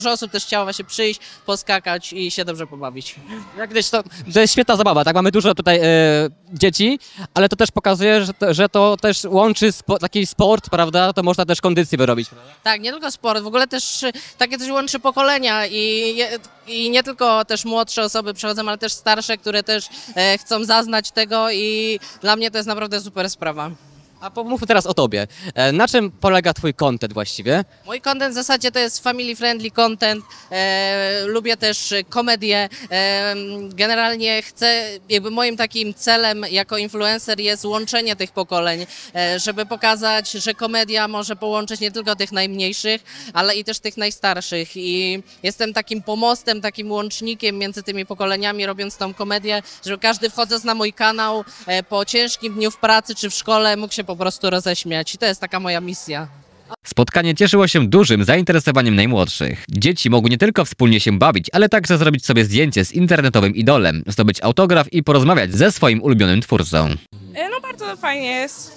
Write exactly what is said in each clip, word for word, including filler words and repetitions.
Dużo osób też chciało właśnie przyjść, poskakać i się dobrze pobawić. Jak gdzieś to, to jest świetna zabawa, tak? Mamy dużo tutaj e, dzieci, ale to też pokazuje, że to, że to też łączy spo, taki sport, prawda? To można też kondycję wyrobić, prawda? Tak, nie tylko sport, w ogóle też y, takie coś łączy pokolenia i, je- i nie tylko też młodsze osoby przychodzą, ale też starsze, które też e, chcą zaznać tego i dla mnie to jest naprawdę super sprawa. A pomówmy teraz o tobie. E, na czym polega twój content właściwie? Mój content w zasadzie to jest family friendly content, e, lubię też e, komedię, e, generalnie chcę, jakby moim takim celem jako influencer jest łączenie tych pokoleń, e, żeby pokazać, że komedia może połączyć nie tylko tych najmniejszych, ale i też tych najstarszych i jestem takim pomostem, takim łącznikiem między tymi pokoleniami, robiąc tą komedię, żeby każdy wchodząc na mój kanał e, po ciężkim dniu w pracy czy w szkole mógł się po prostu roześmiać i to jest taka moja misja. Spotkanie cieszyło się dużym zainteresowaniem najmłodszych. Dzieci mogły nie tylko wspólnie się bawić, ale także zrobić sobie zdjęcie z internetowym idolem, zdobyć autograf i porozmawiać ze swoim ulubionym twórcą. E, No bardzo fajnie jest.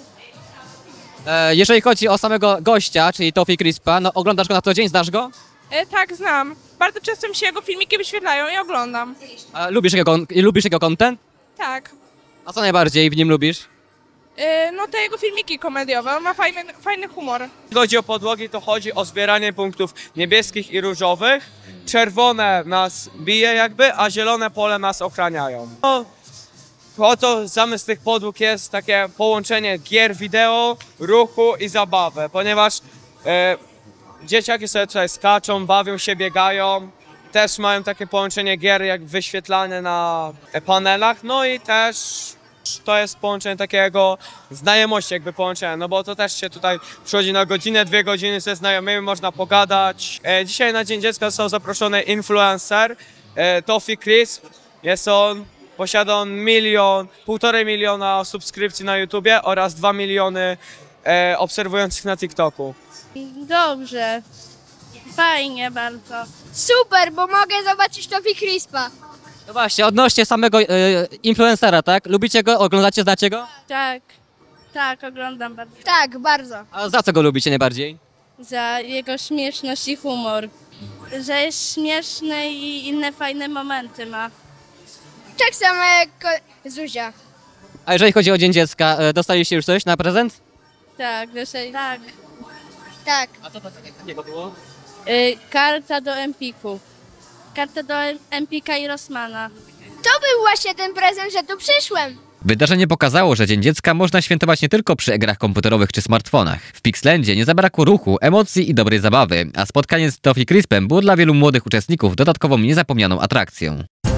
E, jeżeli chodzi o samego gościa, czyli Toffee Crispa, no oglądasz go na co dzień, znasz go? E, tak, znam. Bardzo często mi się jego filmiki wyświetlają i oglądam. A lubisz jego, lubisz jego content? Tak. A co najbardziej w nim lubisz? E, no te jego filmiki komediowe, on ma fajny, fajny humor. Jeśli chodzi o podłogi, to chodzi o zbieranie punktów niebieskich i różowych. Czerwone nas bije jakby, a zielone pole nas ochraniają. No, oto zamysł tych podłóg jest takie połączenie gier wideo, ruchu i zabawy, ponieważ e, dzieciaki sobie tutaj skaczą, bawią się, biegają. Też mają takie połączenie gier jak wyświetlane na panelach, no i też to jest połączenie takiego znajomości jakby połączenia, no bo to też się tutaj przychodzi na godzinę, dwie godziny ze znajomymi, można pogadać. E, dzisiaj na Dzień Dziecka został zaproszony influencer e, Toffee Crisp. Jest on, posiada on milion, półtorej miliona subskrypcji na YouTubie oraz dwa miliony e, obserwujących na TikToku. Dobrze. Fajnie bardzo. Super, bo mogę zobaczyć Toffee Crispa. No właśnie, odnośnie samego e, influencera, tak? Lubicie go, oglądacie, znacie go? Tak. Tak, oglądam bardzo. Tak, bardzo. A za co go lubicie najbardziej? Za jego śmieszność i humor. Że jest śmieszny i inne fajne momenty ma. Tak samo jak ko- Zuzia. A jeżeli chodzi o Dzień Dziecka, e, dostaliście już coś na prezent? Tak, wyszej. Tak. Tak. A co to takiego było? Y, karta do Empiku. Karta do Empika i Rossmana. To był właśnie ten prezent, że tu przyszłem. Wydarzenie pokazało, że Dzień Dziecka można świętować nie tylko przy grach komputerowych czy smartfonach. W Pixlandzie nie zabrakło ruchu, emocji i dobrej zabawy, a spotkanie z Toffee Crispem było dla wielu młodych uczestników dodatkową niezapomnianą atrakcją.